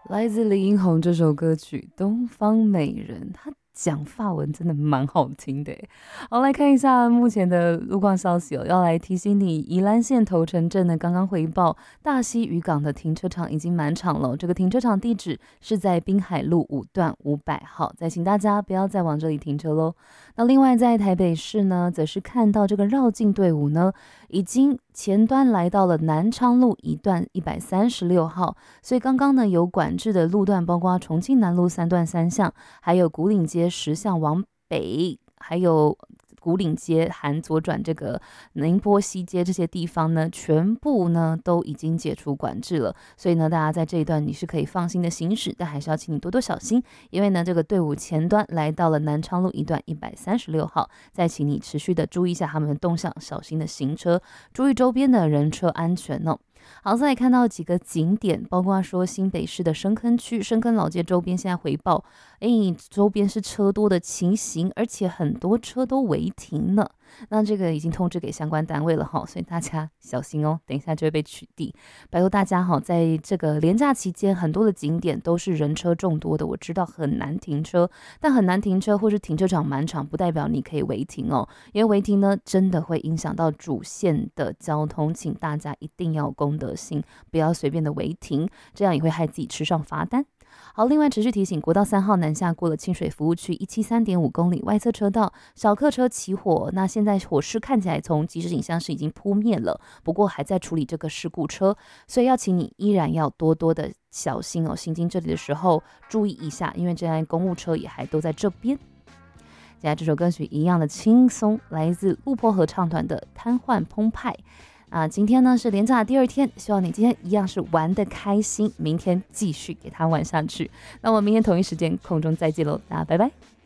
来自李英宏这首歌曲《东方美人》，它讲法文真的蛮好听的耶。好，来看一下目前的路况消息哦，要来提醒你，宜兰县头城镇呢刚刚回报，大溪渔港的停车场已经满场了。这个停车场地址是在滨海路5段500号，再请大家不要再往这里停车喽。那另外在台北市呢，则是看到这个绕境队伍呢，已经前端来到了南昌路一段136号，所以刚刚呢有管制的路段，包括重庆南路3段3巷，还有古岭街10巷往北，还有古岭街含左转这个宁波西街这些地方呢，全部呢都已经解除管制了。所以呢，大家在这一段你是可以放心的行驶，但还是要请你多多小心，因为呢这个队伍前端来到了南昌路一段136号，再请你持续的注意一下他们的动向，小心的行车，注意周边的人车安全哦。好，再来看到几个景点，包括说新北市的深坑区、深坑老街周边，现在回报，周边是车多的情形，而且很多车都违停了。那这个已经通知给相关单位了哈，所以大家小心哦，等一下就会被取缔。拜托大家哈，在这个连假期间，很多的景点都是人车众多的，我知道很难停车，但很难停车或是停车场满场，不代表你可以违停哦，因为违停呢，真的会影响到主线的交通，请大家一定要有公德心，不要随便的违停，这样也会害自己吃上罚单。好，另外持续提醒，国道3号南下过了清水服务区173.5公里外侧车道，小客车起火，那现在火势看起来从即时影像是已经扑灭了，不过还在处理这个事故车，所以要请你依然要多多的小心哦，行经这里的时候注意一下，因为这辆公务车也还都在这边。接下来这首歌曲一样的轻松，来自陆坡合唱团的《瘫痪澎湃》。今天呢是连假的第2天，希望你今天一样是玩得开心，明天继续给它玩下去。那我们明天同一时间空中再见喽，大家拜拜。